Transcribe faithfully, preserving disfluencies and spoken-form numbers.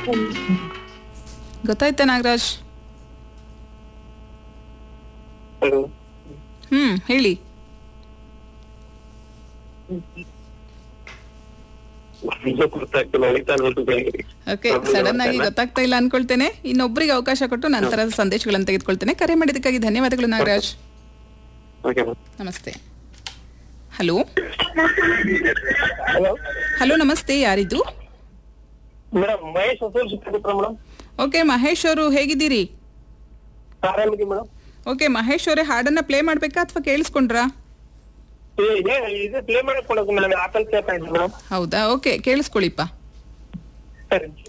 ಗೊತ್ತಾಯ್ತಾ ನಾಗರಾಜ್? ಹಲೋ. ಹ್ಮ್ ಹೇಳಿ. Okay, sudden ಆಗಿ ಗೊತ್ತಾಗ್ತಾ ಇಲ್ಲ ಅನ್ಕೊಳ್ತೇನೆ. ಇನ್ನೊಬ್ರಿಗೆ ಅವಕಾಶ ಕೊಟ್ಟು ನಂತರ ಸಂದೇಶಗಳನ್ನು ತೆಗೆದುಕೊಳ್ತೇನೆ. ಕರೆ ಮಾಡಿದ್ದಕ್ಕಾಗಿ ಧನ್ಯವಾದಗಳು ನಾಗರಾಜ್. ನಮಸ್ತೆ. ಹಲೋ ಹಲೋ ಹಲೋ ನಮಸ್ತೆ, ಯಾರಿದ್ದು? ಮೇಡಮ್ ಮಹೇಶ್ ಹೊಸೂರು ಸಿಕ್ಕಿದ್ರು ಮೇಡಮ್. ಓಕೆ ಮಹೇಶ್ ಅವರು ಹೇಗಿದ್ದೀರಿ? ಆರಾಮಿದ್ದೀವಿ ಮೇಡಮ್. ಓಕೆ ಮಹೇಶ್ ಅವರೇ, ಹಾಡನ್ನ ಪ್ಲೇ ಮಾಡ್ಬೇಕಾ ಅಥವಾ ಕೇಳಿಸ್ಕೊಂಡ್ರಾ? ಇದು ಪ್ಲೇ ಮಾಡಕ್ ಕೊಡೋದು ಮೇಡಮ್, ಆಪಲ್ ಕೇಳ್ತಾ ಇದ್ದೀನಿ ಮೇಡಮ್. ಹೌದಾ, ಓಕೆ ಕೇಳಿಸ್ಕೊಳ್ಳಿಪ್ಪ. ಸರಿ.